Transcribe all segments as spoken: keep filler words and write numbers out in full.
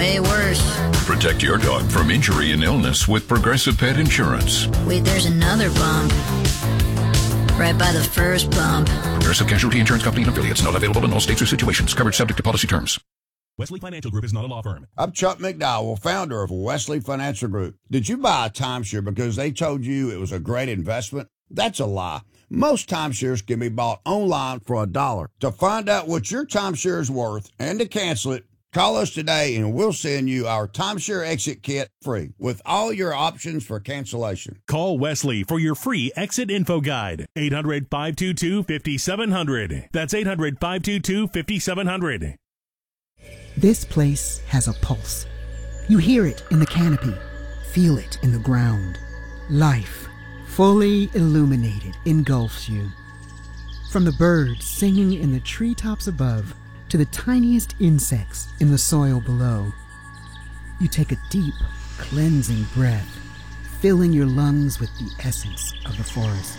way worse. Protect your dog from injury and illness with Progressive Pet Insurance. Wait, there's another bump. Right by the first bump. Progressive Casualty Insurance Company and affiliates. Not available in all states or situations. Coverage subject to policy terms. Wesley Financial Group is not a law firm. I'm Chuck McDowell, founder of Wesley Financial Group. Did you buy a timeshare because they told you it was a great investment? That's a lie. Most timeshares can be bought online for a dollar. To find out what your timeshare is worth and to cancel it, call us today and we'll send you our timeshare exit kit free with all your options for cancellation. Call Wesley for your free exit info guide. eight hundred, five two two, five seven zero zero. That's eight hundred, five two two, five seven zero zero. This place has a pulse. You hear it in the canopy, feel it in the ground. Life, fully illuminated, engulfs you. From the birds singing in the treetops above to the tiniest insects in the soil below, you take a deep, cleansing breath, filling your lungs with the essence of the forest.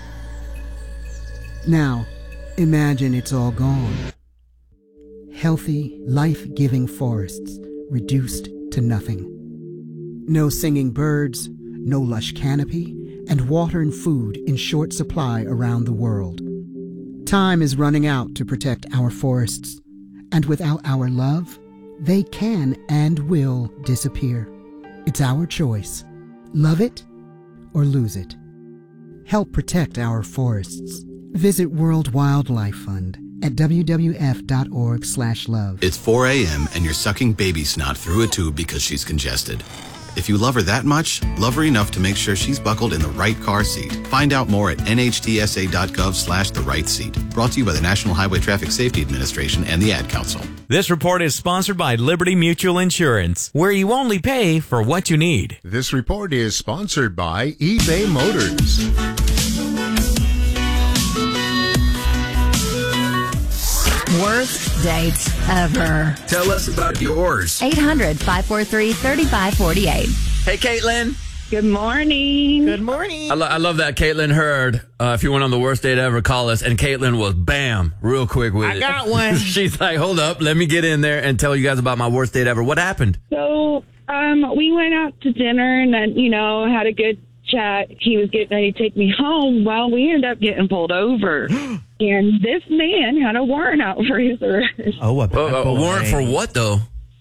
Now, imagine it's all gone. Healthy, life-giving forests reduced to nothing. No singing birds, no lush canopy, and water and food in short supply around the world. Time is running out to protect our forests, and without our love, they can and will disappear. It's our choice. Love it or lose it. Help protect our forests. Visit World Wildlife Fund at w w f dot org slash love. It's four a.m. and you're sucking baby snot through a tube because she's congested. If you love her that much, love her enough to make sure she's buckled in the right car seat. Find out more at n h t s a dot gov slash the right seat. Brought to you by the National Highway Traffic Safety Administration and the Ad Council. This report is sponsored by Liberty Mutual Insurance, where you only pay for what you need. This report is sponsored by eBay Motors. Worst date ever. Tell us about yours. eight hundred, five four three, three five four eight. Hey, Caitlin. Good morning. Good morning. I, lo- I love that Caitlin heard. Uh, if you went on the worst date ever, call us. And Caitlin was bam, real quick with I it. got one. She's like, hold up, let me get in there and tell you guys about my worst date ever. What happened? So um, we went out to dinner and then, you know, had a good chat. He was getting ready to take me home. Well, we ended up getting pulled over. And this man had a warrant out for his arrest. Oh, a, a, a warrant for what, though?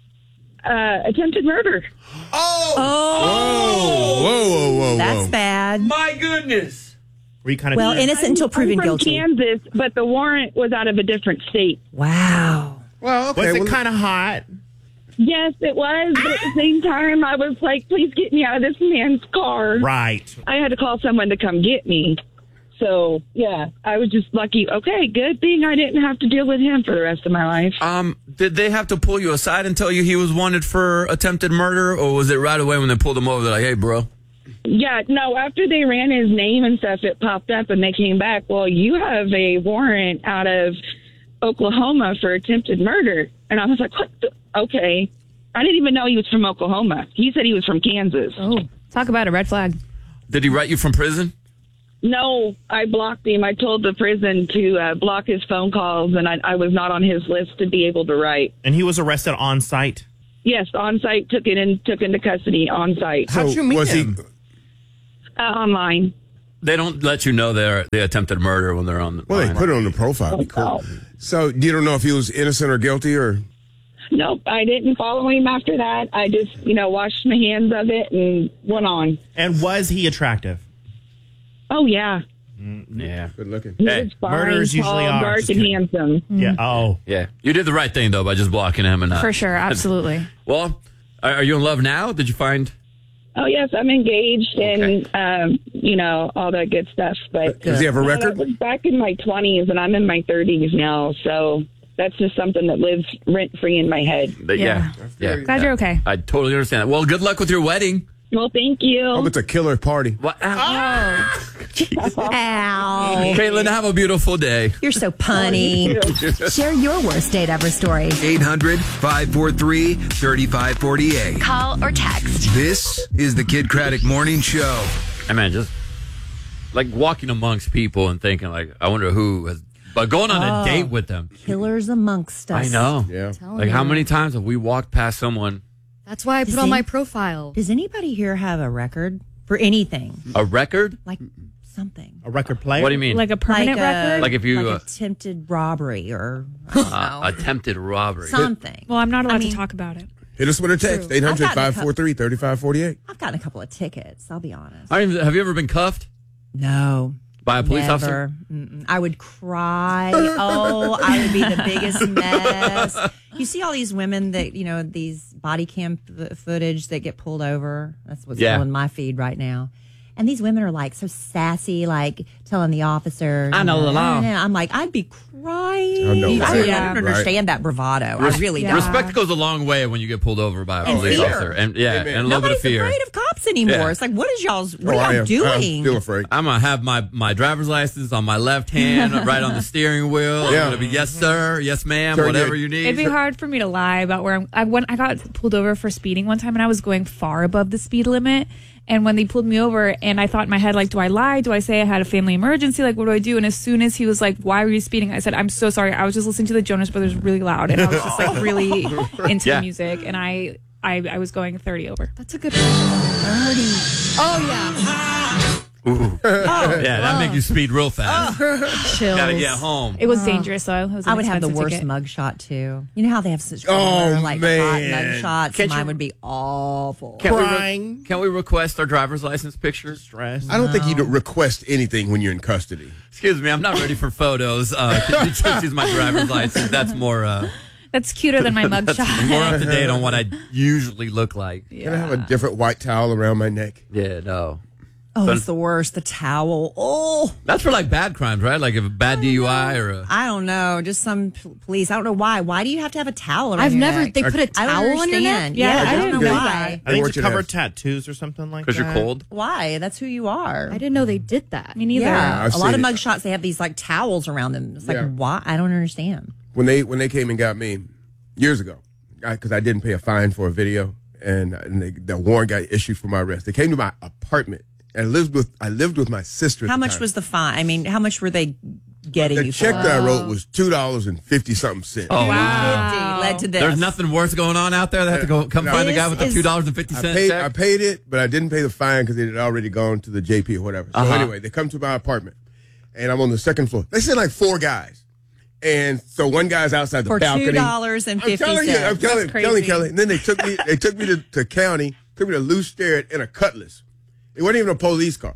Uh, attempted murder. Oh! Oh! Whoa, whoa, whoa, whoa. That's bad. My goodness. Were you kind of well, innocent until proven I'm from guilty. Kansas, but the warrant was out of a different state. Wow. Well, okay. Was it well, kind of hot? Yes, it was. But at the same time, I was like, please get me out of this man's car. Right. I had to call someone to come get me. So, yeah, I was just lucky. Okay, good thing I didn't have to deal with him for the rest of my life. Um, did they have to pull you aside and tell you he was wanted for attempted murder? Or was it right away when they pulled him over, they're like, hey, bro? Yeah, no, after they ran his name and stuff, it popped up and they came back. Well, you have a warrant out of Oklahoma for attempted murder. And I was like, what the? Okay. I didn't even know he was from Oklahoma. He said he was from Kansas. Oh, talk about a red flag. Did he write you from prison? No, I blocked him. I told the prison to uh, block his phone calls, and I, I was not on his list to be able to write. And he was arrested on site? Yes, on site, took it in, took into custody on site. How'd you meet was him? He, uh, online. They don't let you know they're they attempted murder when they're on the well, line. they put it on the profile. Be cool. So you don't know if he was innocent or guilty, or? Nope, I didn't follow him after that. I just, you know, washed my hands of it and went on. And was he attractive? Oh, yeah. Mm, yeah. Good looking. He Hey, was fine, murderers tall, usually are. dark, Just and kidding. handsome. Yeah. Oh. Yeah. You did the right thing, though, by just blocking him. and not. For sure, absolutely. Well, are, are you in love now? Did you find... Oh, yes, I'm engaged and, um, you know, all that good stuff. But Does he have a you know, record? that was back in my twenties, and I'm in my thirties now, so that's just something that lives rent-free in my head. But yeah. Yeah. yeah. Glad you're okay. I totally understand that. Well, good luck with your wedding. Well, thank you. Oh, it's a killer party. What? Ow. Caitlin, have a beautiful day. You're so punny. Share your worst date ever story. eight hundred, five four three, three five four eight. Call or text. This is the Kid Craddock Morning Show. I mean, just like walking amongst people and thinking, like, I wonder who has, but going on Oh. a date with them. Killers amongst us. I know. Yeah. Like, how many times have we walked past someone That's why I Does put on my any- profile. Does anybody here have a record for anything? A record? Like something. A record player? What do you mean? Like a permanent like a, record? Like if you, like uh, attempted robbery or I don't uh, know, attempted robbery. something. Well, I'm not allowed I mean- to talk about it. Hit us with a text, True. eight hundred, I've gotten a five four three, three five four eight. I've gotten a couple of tickets. I'll be honest. I don't even, have you ever been cuffed No. by a police Never. officer? Mm-mm. I would cry. Oh, I would be the biggest mess. You see all these women that, you know, these body cam f- footage that get pulled over. That's what's Yeah. on my feed right now. And these women are like so sassy, like telling the officer. I know the law. I'm like, I'd be crying. I know, I, right? don't- I Yeah. don't understand that bravado. Res- I really yeah. don't. Respect goes a long way when you get pulled over by a And police fear. officer. And yeah, Amen. and a little Nobody's bit of fear. afraid of cops anymore. Yeah. It's like, what is y'all's? What Oh, are I y'all am. doing? I'm still afraid. I'm gonna have my, my driver's license on my left hand, right on the steering wheel. I'm Yeah. gonna be yes sir, yes ma'am, Sure, whatever yeah. you need. It'd be hard for me to lie about where I'm. I went. I got pulled over for speeding one time, and I was going far above the speed limit. And when they pulled me over, and I thought in my head, like, do I lie? Do I say I had a family emergency? Like, what do I do? And as soon as he was like, "Why were you speeding?" I said, "I'm so sorry. I was just listening to the Jonas Brothers really loud, and I was just like really into Yeah. the music, and I, I, I was going thirty over." That's a good thirty. Oh, yeah. Ooh. yeah, that make you speed real fast. Chills. Gotta get home. It was dangerous, though. It was an I would have the expensive worst ticket. mugshot tug too. You know how they have such Oh, glamour, like hot man. mugshots? Can't Mine you- would be awful. Can we, re- Crying. can we request our driver's license pictures? Stress. I don't think you request anything when you're in custody. Excuse me, I'm not ready for photos. Uh, can you just use my driver's license? That's more uh, That's cuter than my that's mugshot. more up to date on what I usually look like. Can I have a different white towel around my neck? Yeah, no. Oh, But- it's the worst. The towel. Oh, That's for like bad crimes, right? Like if a bad D U I or a. I don't know. Just some p- police. I don't know why. Why do you have to have a towel around I've your never, neck? they put a I don't towel on your neck? understand. Yeah, Yeah, I I, didn't don't know know why. I They think want to you to cover have- tattoos or something like that. Because you're cold? Why? That's who you are. I didn't know they did that. Me neither. Yeah, I've a lot of seen it. mugshots. They have these like towels around them. It's like Yeah. why? I don't understand. When they when they came and got me years ago, because I, I didn't pay a fine for a video, and, and they, the warrant got issued for my arrest. They came to my apartment. And I lived with I lived with my sister. At How the much time. was the fine? I mean, how much were they getting the you check for? that I wrote was two dollars and fifty something cents. Oh, wow. fifty led to this. There's nothing worse going on out there. They have to go come No. find the guy with the This two is- dollars and fifty I cents paid, check. I paid it, but I didn't pay the fine because it had already gone to the J P or whatever. So Uh-huh. anyway, they come to my apartment, and I'm on the second floor. They sent like four guys, and so one guy's outside the for balcony. two dollars and I'm fifty telling you, I'm cents. telling, That's crazy. telling Kelly. And then they took me. They took me to, to county. Took me to Lou Sterrett in a Cutlass. It wasn't even a police car.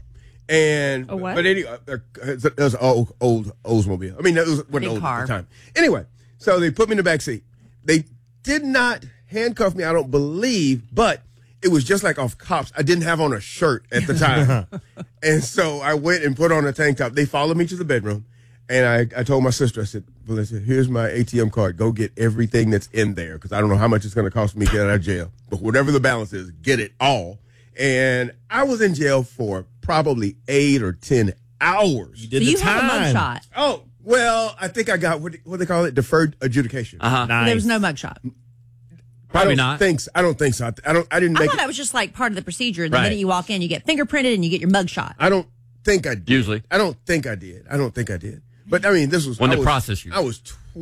And A what? but anyway, uh, it was an old old Oldsmobile. I mean, it was wasn't Big old car. at the time. Anyway, so they put me in the back seat. They did not handcuff me. I don't believe, but it was just like off cops. I didn't have on a shirt at the time, and so I went and put on a tank top. They followed me to the bedroom, and I, I told my sister, I said, "Melissa, here's my A T M card. Go get everything that's in there because I don't know how much it's going to cost me to get out of jail, but whatever the balance is, get it all." And I was in jail for probably eight or ten hours. You did So the you time. have a mugshot. Oh, well, I think I got what, what they call it, deferred adjudication. Uh-huh. Nice. There was no mugshot. Probably I don't not. Think, so. I don't think so. I don't. I didn't I make thought it. that was just like part of the procedure. The Right. minute you walk in, you get fingerprinted and you get your mugshot. I don't think I did. Usually. I don't think I did. I don't think I did. But I mean, this was When I they was- process you. I was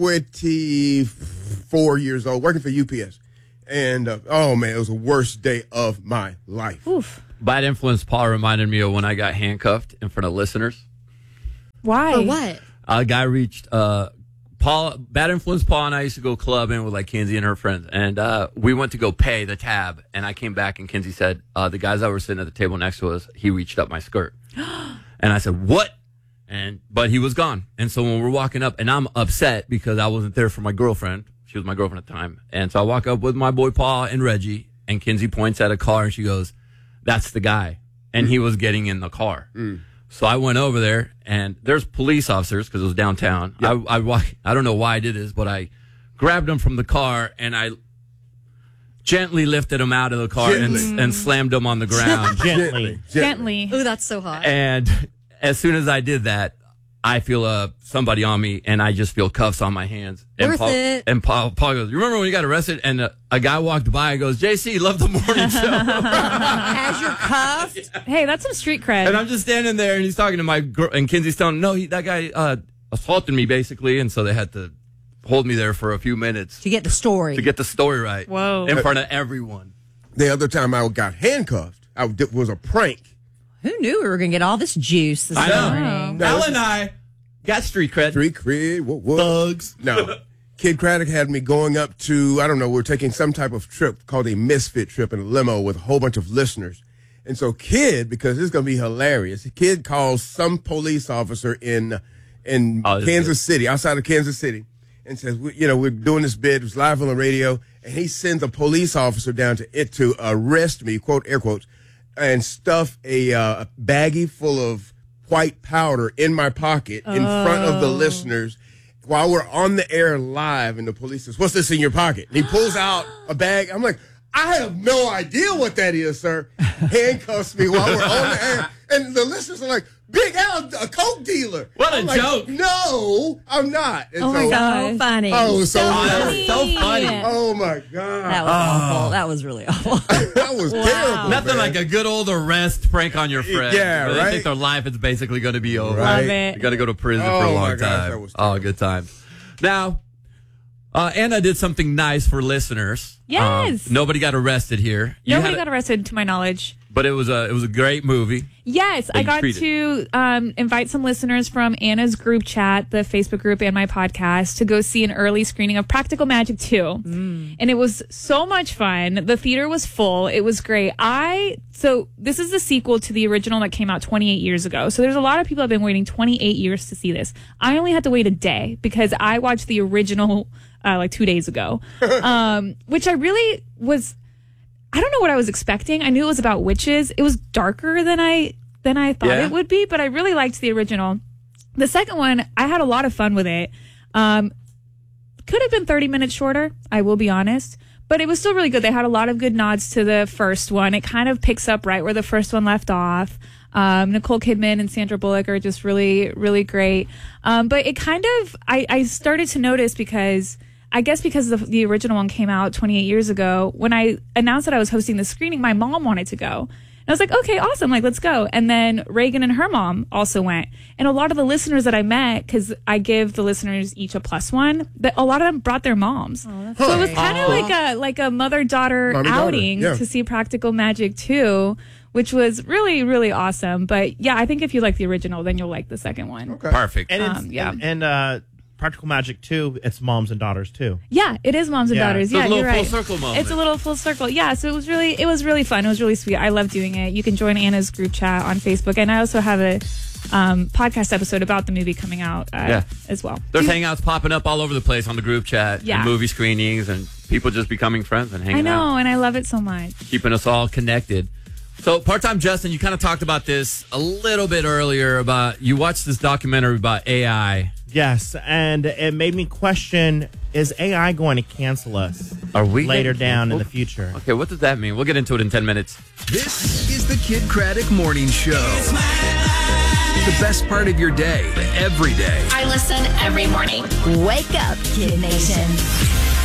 twenty-four years old, working for U P S, and uh, oh man, it was the worst day of my life. Oof. Bad influence Paul reminded me of when I got handcuffed in front of listeners. Why? For what? A guy reached uh Paul bad influence Paul and I used to go clubbing with like Kinsey and her friends, and uh we went to go pay the tab, and I came back and Kinsey said uh the guys that were sitting at the table next to us, he reached up my skirt. And I said, "What?" And but he was gone. And so when we're walking up, and I'm upset because I wasn't there for my girlfriend. She was my girlfriend at the time. And so I walk up with my boy Paul and Reggie, and Kinsey points at a car and she goes, "That's the guy." And he was getting in the car. Mm. So I went over there, and there's police officers because it was downtown. I, I walk, I don't know why I did this, but I grabbed him from the car and I gently lifted him out of the car and, Gently. and slammed him on the ground. Gently. Gently. Ooh, that's so hot. And as soon as I did that, I feel uh, somebody on me, and I just feel cuffs on my hands. And Worth Paul, it. And Paul, Paul goes, "You remember when you got arrested?" And uh, a guy walked by and goes, "J C, love the morning show." As you're cuffed. Hey, that's some street cred. And I'm just standing there, and he's talking to my girl, and Kinsey's telling him, "No, he, that guy uh, assaulted me, basically." And so they had to hold me there for a few minutes to get the story. to get the story right. Whoa. In front of everyone. The other time I got handcuffed, I it was a prank. Who knew we were going to get all this juice this I know. morning? No, Al and I got street cred. Street cred, what, what? Bugs. No. Kid Craddock had me going up to, I don't know, we're taking some type of trip called a misfit trip in a limo with a whole bunch of listeners. And so Kid, because this is going to be hilarious, Kid calls some police officer in in Oh, this is Kansas good. City, outside of Kansas City, and says, we, you know, we're doing this bid, it was live on the radio, and he sends a police officer down to it to arrest me, quote, air quotes, and stuff a uh, baggie full of white powder in my pocket in front of the listeners while we're on the air live, and the police says, what's this in your pocket? And he pulls out a bag. I'm like, I have no idea what that is, sir. Handcuffs me while we're on the air. And the listeners are like, Big Al, a coke dealer. What a I'm like, joke. No, I'm not. And Oh my God. So funny. Oh, it was so, So funny. So funny. Oh, my God. That was awful. That was really awful. That was terrible. Nothing man. like a good old arrest prank on your friend. Yeah, They right? think their life is basically going to be over. Right. Love it. You got to go to prison Oh, for a my long gosh, time. that was Oh, terrible. good times. Now, uh, Anna did something nice for listeners. Yes. Um, nobody got arrested here. You Nobody had a- got arrested, to my knowledge. But it was a it was a great movie. Yes, That I you got treated. to um, invite some listeners from Anna's group chat, the Facebook group, and my podcast to go see an early screening of Practical Magic two. Mm. And it was so much fun. The theater was full. It was great. I so this is the sequel to the original that came out twenty-eight years ago. So there's a lot of people that have been waiting twenty-eight years to see this. I only had to wait a day because I watched the original uh, like two days ago, um, which I really was. I don't know what I was expecting. I knew it was about witches. It was darker than I than I thought Yeah. it would be, but I really liked the original. The second one, I had a lot of fun with it. Um, could have been thirty minutes shorter, I will be honest, but it was still really good. They had a lot of good nods to the first one. It kind of picks up right where the first one left off. Um, Nicole Kidman and Sandra Bullock are just really, really great. Um, but it kind of, I, I started to notice because I guess because the, the original one came out twenty-eight years ago, when I announced that I was hosting the screening, my mom wanted to go. And I was like, okay, awesome. Like, let's go. And then Reagan and her mom also went. And a lot of the listeners that I met, because I give the listeners each a plus one, that a lot of them brought their moms. Oh, that's so it was great. kind of like a like a mother-daughter Mommy-daughter, outing yeah. to see Practical Magic two, which was really, really awesome. But yeah, I think if you like the original, then you'll like the second one. Okay. Perfect. And it's, Um, yeah. and, and uh, Practical Magic two, it's moms and daughters too. Yeah, it is moms and Yeah. daughters. So Yeah, it's a little you're full right. circle moment. It's a little full circle. Yeah, so it was really it was really fun. It was really sweet. I love doing it. You can join Anna's group chat on Facebook, and I also have a um, podcast episode about the movie coming out uh, Yeah. as well. There's hangouts popping up all over the place on the group chat Yeah. and movie screenings and people just becoming friends and hanging I know, out, and I love it so much. keeping us all connected. So, part-time Justin, you kind of talked about this a little bit earlier about you watched this documentary about A I. Yes, and it made me question: is A I going to cancel us? Are we later getting down in canceled? the future? Okay, what does that mean? We'll get into it in ten minutes. This is the Kid Craddock Morning Show. The best part of your day, every day. I listen every morning. Wake up, Kid Nation.